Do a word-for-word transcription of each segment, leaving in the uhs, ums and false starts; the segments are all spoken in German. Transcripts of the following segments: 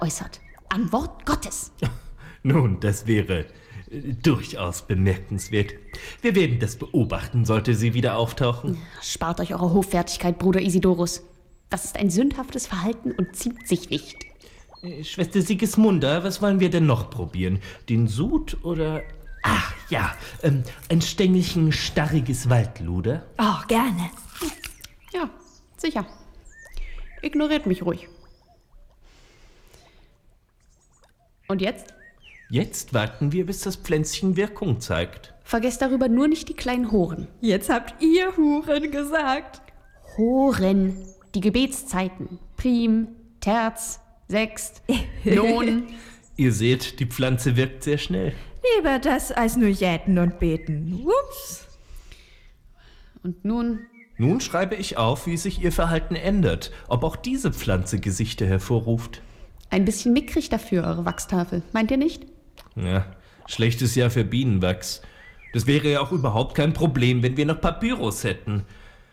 äußert. An Wort Gottes. Nun, das wäre äh, durchaus bemerkenswert. Wir werden das beobachten, sollte sie wieder auftauchen. Spart euch eure Hoffärtigkeit, Bruder Isidorus. Das ist ein sündhaftes Verhalten und ziemt sich nicht. Äh, Schwester Sigismunda, was wollen wir denn noch probieren? Den Sud oder... Ach ja, ähm, ein Stängelchen starriges Waldluder. Oh, gerne. Ja, sicher. Ignoriert mich ruhig. Und jetzt? Jetzt warten wir, bis das Pflänzchen Wirkung zeigt. Vergesst darüber nur nicht die kleinen Horen. Jetzt habt ihr Huren gesagt. Horen, die Gebetszeiten. Prim, Terz, Sext, Non. Ihr seht, die Pflanze wirkt sehr schnell. Lieber das als nur jäten und beten. Ups. Und nun? Nun schreibe ich auf, wie sich ihr Verhalten ändert, ob auch diese Pflanze Gesichter hervorruft. Ein bisschen mickrig dafür, eure Wachstafel. Meint ihr nicht? Ja, schlechtes Jahr für Bienenwachs. Das wäre ja auch überhaupt kein Problem, wenn wir noch Papyrus hätten.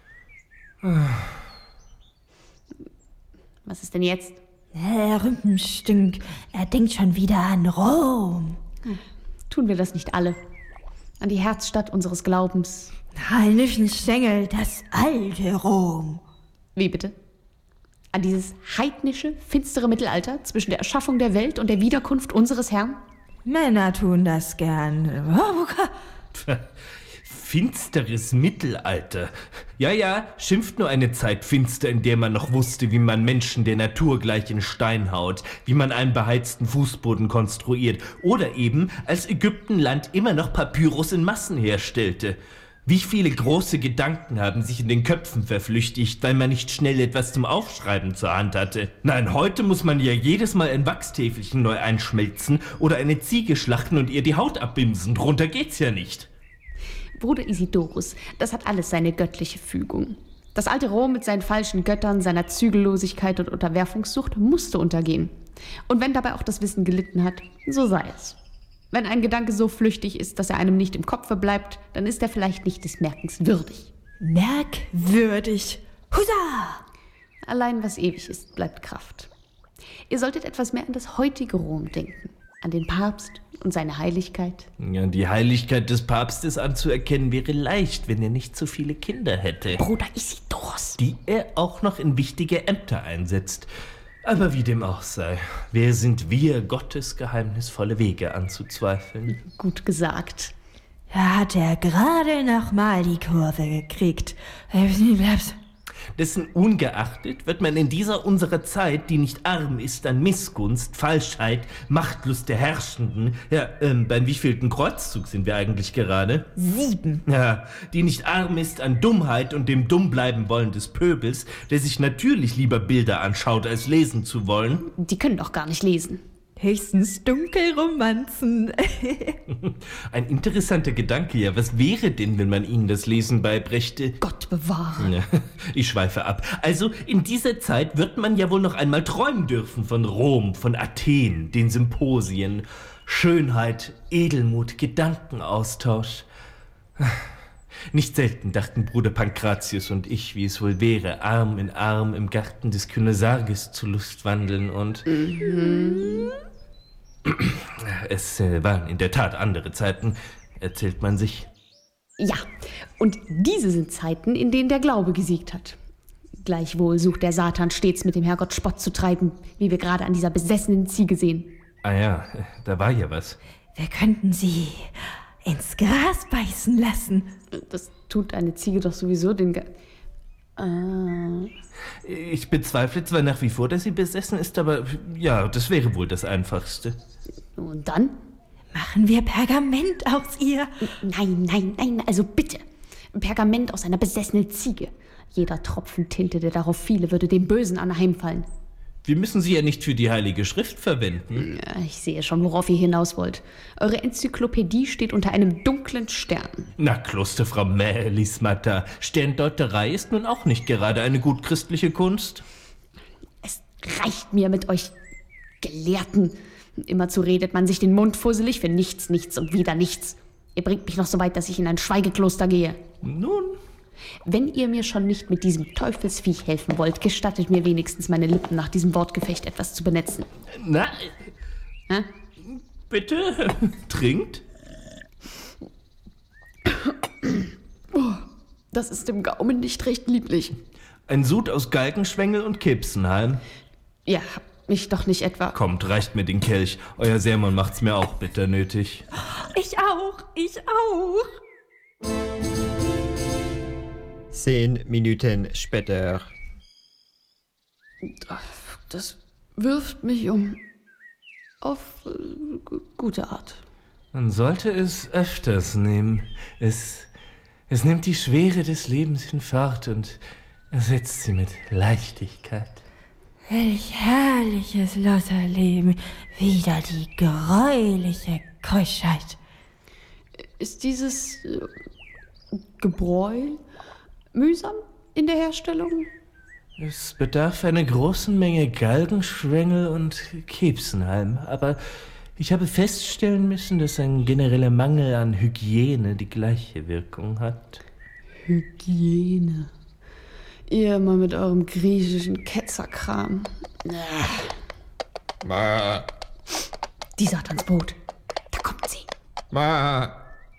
Was ist denn jetzt? Herr Rümpenstünk, er denkt schon wieder an Rom. Tun wir das nicht alle? An die Herzstadt unseres Glaubens. Heilischen Stängel, das alte Rom. Wie bitte? An dieses heidnische, finstere Mittelalter zwischen der Erschaffung der Welt und der Wiederkunft unseres Herrn? Männer tun das gern. Finsteres Mittelalter. Ja, ja, schimpft nur eine Zeit finster, in der man noch wusste, wie man Menschen der Natur gleich in Stein haut, wie man einen beheizten Fußboden konstruiert oder eben, als Ägyptenland immer noch Papyrus in Massen herstellte. Wie viele große Gedanken haben sich in den Köpfen verflüchtigt, weil man nicht schnell etwas zum Aufschreiben zur Hand hatte. Nein, heute muss man ja jedes Mal ein Wachstäfelchen neu einschmelzen oder eine Ziege schlachten und ihr die Haut abbimsen. Drunter geht's ja nicht. Bruder Isidorus, das hat alles seine göttliche Fügung. Das alte Rom mit seinen falschen Göttern, seiner Zügellosigkeit und Unterwerfungssucht musste untergehen. Und wenn dabei auch das Wissen gelitten hat, so sei es. Wenn ein Gedanke so flüchtig ist, dass er einem nicht im Kopfe bleibt, dann ist er vielleicht nicht des Merkens würdig. Merkwürdig. Husa! Allein was ewig ist, bleibt Kraft. Ihr solltet etwas mehr an das heutige Rom denken, an den Papst und seine Heiligkeit. Ja, die Heiligkeit des Papstes anzuerkennen wäre leicht, wenn er nicht so viele Kinder hätte. Bruder Isidorus! Die er auch noch in wichtige Ämter einsetzt. Aber wie dem auch sei, wer sind wir, Gottes geheimnisvolle Wege anzuzweifeln? Gut gesagt. Da hat er gerade noch mal die Kurve gekriegt. Dessen ungeachtet wird man in dieser unserer Zeit, die nicht arm ist an Missgunst, Falschheit, Machtlust der Herrschenden, ja, ähm, beim wievielten Kreuzzug sind wir eigentlich gerade? Sieben. Ja, die nicht arm ist an Dummheit und dem Dummbleiben-Wollen des Pöbels, der sich natürlich lieber Bilder anschaut, als lesen zu wollen. Die können doch gar nicht lesen. Höchstens Dunkelromanzen. Ein interessanter Gedanke, ja. Was wäre denn, wenn man ihnen das Lesen beibrächte? Gott bewahre. Ja, ich schweife ab. Also, in dieser Zeit wird man ja wohl noch einmal träumen dürfen von Rom, von Athen, den Symposien. Schönheit, Edelmut, Gedankenaustausch. Nicht selten dachten Bruder Pankratius und ich, wie es wohl wäre, Arm in Arm im Garten des Kynosarges zu lustwandeln und... Mhm. Es äh, waren in der Tat andere Zeiten, erzählt man sich. Ja, und diese sind Zeiten, in denen der Glaube gesiegt hat. Gleichwohl sucht der Satan stets mit dem Herrgott Spott zu treiben, wie wir gerade an dieser besessenen Ziege sehen. Ah ja, da war ja was. Wir könnten sie ins Gras beißen lassen. Das tut eine Ziege doch sowieso den... Ge äh. Ich bezweifle zwar nach wie vor, dass sie besessen ist, aber ja, das wäre wohl das Einfachste. Und dann? Machen wir Pergament aus ihr? Nein, nein, nein, also bitte. Pergament aus einer besessenen Ziege. Jeder Tropfen Tinte, der darauf fiele, würde dem Bösen anheimfallen. Wir müssen sie ja nicht für die Heilige Schrift verwenden. Ja, ich sehe schon, worauf ihr hinaus wollt. Eure Enzyklopädie steht unter einem dunklen Stern. Na, Klosterfrau Melismata, Sterndeuterei ist nun auch nicht gerade eine gut christliche Kunst. Es reicht mir mit euch Gelehrten. Immerzu redet man sich den Mund fusselig für nichts, nichts und wieder nichts. Ihr bringt mich noch so weit, dass ich in ein Schweigekloster gehe. Nun, Wenn ihr mir schon nicht mit diesem Teufelsviech helfen wollt, gestattet mir wenigstens meine Lippen nach diesem Wortgefecht etwas zu benetzen. Na, Hä? bitte, trinkt. Das ist im Gaumen nicht recht lieblich. Ein Sud aus Galgenschwengel und Kipsenheim. Ihr habt mich doch nicht etwa... Kommt, reicht mir den Kelch. Euer Sermon macht's mir auch bitter nötig. Ich auch, ich auch. Zehn Minuten später. Das wirft mich um. Auf äh, g- gute Art. Man sollte es öfters nehmen. Es, es nimmt die Schwere des Lebens in Fahrt und ersetzt sie mit Leichtigkeit. Welch herrliches Lotterleben. Wieder die greuliche Keuschheit. Ist dieses äh, Gebräu mühsam in der Herstellung? Es bedarf einer großen Menge Galgenschwengel und Kipsenheim, aber ich habe feststellen müssen, dass ein genereller Mangel an Hygiene die gleiche Wirkung hat. Hygiene. Ihr immer mit eurem griechischen Ketzerkram. Ma, Die Satansbrut. Da kommt sie. ma.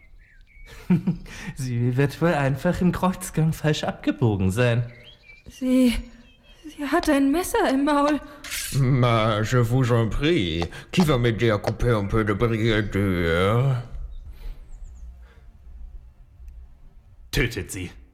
Sie wird wohl einfach im Kreuzgang falsch abgebogen sein. Sie, sie hat ein Messer im Maul. Ma, je vous en prie. Qui va m'aider à couper un peu de brigadier? Tötet sie.